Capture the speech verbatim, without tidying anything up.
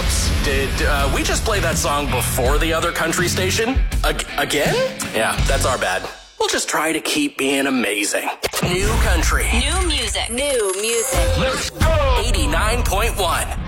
Whoops. Did uh, we just play that song before the other country station? Ag- again? Yeah, that's our bad. We'll just try to keep being amazing. New country. New music. New music. Let's go! eighty-nine point one.